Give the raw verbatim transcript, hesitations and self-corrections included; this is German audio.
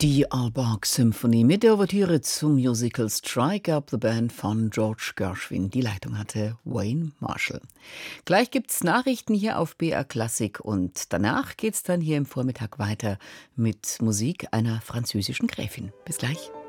Die Albark Symphony mit der Ouvertüre zum Musical Strike Up the Band von George Gershwin. Die Leitung hatte Wayne Marshall. Gleich gibt's Nachrichten hier auf B R Klassik und danach geht's dann hier im Vormittag weiter mit Musik einer französischen Gräfin. Bis gleich.